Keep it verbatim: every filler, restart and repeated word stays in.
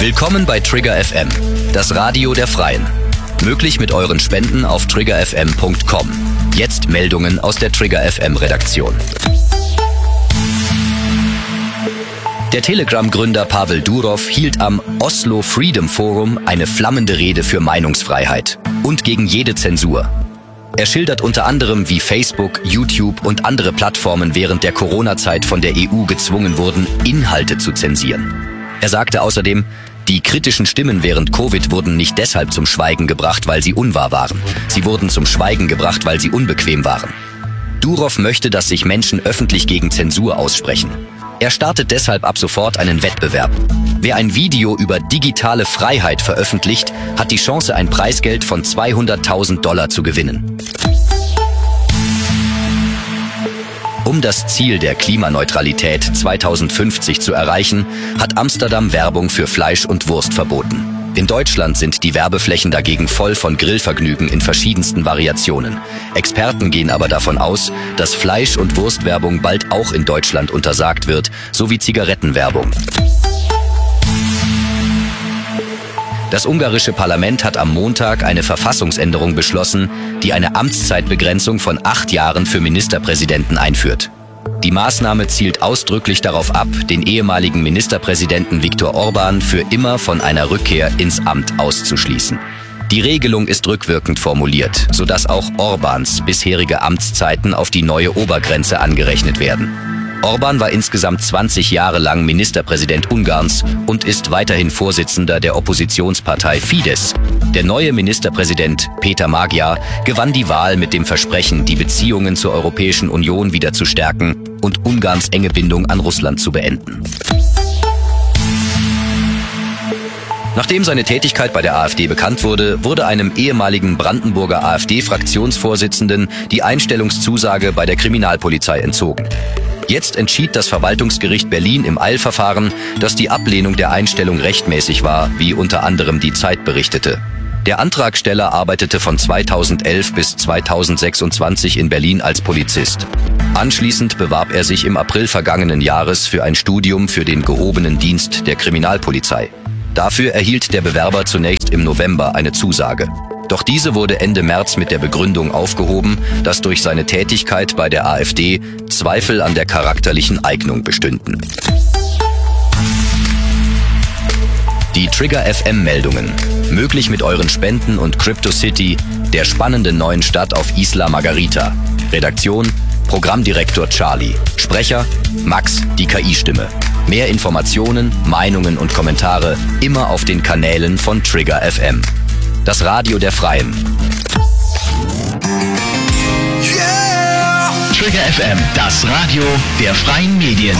Willkommen bei Trigger F M, das Radio der Freien. Möglich mit euren Spenden auf trigger f m punkt com. Jetzt Meldungen aus der Trigger F M Redaktion. Der Telegram-Gründer Pavel Durov hielt am Oslo Freedom Forum eine flammende Rede für Meinungsfreiheit und gegen jede Zensur. Er schildert unter anderem, wie Facebook, YouTube und andere Plattformen während der Corona-Zeit von der E U gezwungen wurden, Inhalte zu zensieren. Er sagte außerdem, die kritischen Stimmen während Covid wurden nicht deshalb zum Schweigen gebracht, weil sie unwahr waren. Sie wurden zum Schweigen gebracht, weil sie unbequem waren. Durov möchte, dass sich Menschen öffentlich gegen Zensur aussprechen. Er startet deshalb ab sofort einen Wettbewerb. Wer ein Video über digitale Freiheit veröffentlicht, hat die Chance, ein Preisgeld von zweihunderttausend Dollar zu gewinnen. Um das Ziel der Klimaneutralität zweitausendfünfzig zu erreichen, hat Amsterdam Werbung für Fleisch und Wurst verboten. In Deutschland sind die Werbeflächen dagegen voll von Grillvergnügen in verschiedensten Variationen. Experten gehen aber davon aus, dass Fleisch- und Wurstwerbung bald auch in Deutschland untersagt wird, sowie Zigarettenwerbung. Das ungarische Parlament hat am Montag eine Verfassungsänderung beschlossen, die eine Amtszeitbegrenzung von acht Jahren für Ministerpräsidenten einführt. Die Maßnahme zielt ausdrücklich darauf ab, den ehemaligen Ministerpräsidenten Viktor Orbán für immer von einer Rückkehr ins Amt auszuschließen. Die Regelung ist rückwirkend formuliert, sodass auch Orbáns bisherige Amtszeiten auf die neue Obergrenze angerechnet werden. Orbán war insgesamt zwanzig Jahre lang Ministerpräsident Ungarns und ist weiterhin Vorsitzender der Oppositionspartei Fidesz. Der neue Ministerpräsident Peter Magyar gewann die Wahl mit dem Versprechen, die Beziehungen zur Europäischen Union wieder zu stärken und Ungarns enge Bindung an Russland zu beenden. Nachdem seine Tätigkeit bei der AfD bekannt wurde, wurde einem ehemaligen Brandenburger AfD-Fraktionsvorsitzenden die Einstellungszusage bei der Kriminalpolizei entzogen. Jetzt entschied das Verwaltungsgericht Berlin im Eilverfahren, dass die Ablehnung der Einstellung rechtmäßig war, wie unter anderem die Zeit berichtete. Der Antragsteller arbeitete von zweitausendelf bis zweitausendsechsundzwanzig in Berlin als Polizist. Anschließend bewarb er sich im April vergangenen Jahres für ein Studium für den gehobenen Dienst der Kriminalpolizei. Dafür erhielt der Bewerber zunächst im November eine Zusage. Doch diese wurde Ende März mit der Begründung aufgehoben, dass durch seine Tätigkeit bei der AfD Zweifel an der charakterlichen Eignung bestünden. Die Trigger F M Meldungen. Möglich mit euren Spenden und CryptoCity, der spannenden neuen Stadt auf Isla Margarita. Redaktion: Programmdirektor Charlie. Sprecher: Max, die K I-Stimme. Mehr Informationen, Meinungen und Kommentare immer auf den Kanälen von Trigger F M. Das Radio der Freien. Yeah! Trigger F M, das Radio der freien Medien.